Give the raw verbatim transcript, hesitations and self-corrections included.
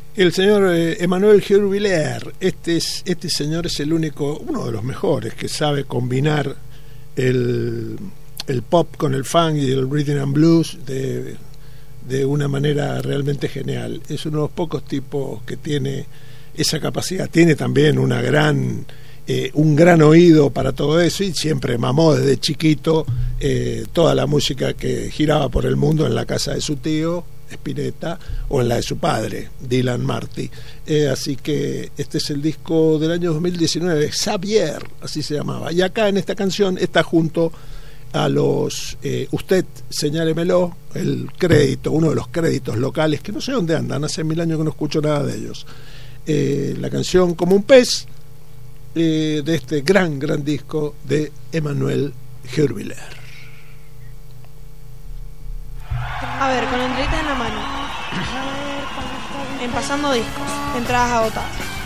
El señor eh, Emmanuel Hurbiler. Este, es, este señor es el único, uno de los mejores, que sabe combinar el, el pop con el funk y el rhythm and blues de, de una manera realmente genial. Es uno de los pocos tipos que tiene esa capacidad. Tiene también una gran... Eh, un gran oído para todo eso, y siempre mamó desde chiquito eh, toda la música que giraba por el mundo en la casa de su tío Spinetta o en la de su padre Dylan Marty. Eh, así que este es el disco del año dos mil diecinueve, Xavier, así se llamaba. Y acá en esta canción está junto a los eh, Usted Señálemelo, el crédito, uno de los créditos locales que no sé dónde andan, hace mil años que no escucho nada de ellos. Eh, la canción Como un pez, Eh, de este gran, gran disco de Emmanuel Hurbiler. A ver, con la entrita en la mano. En Pasando Discos, entradas agotadas.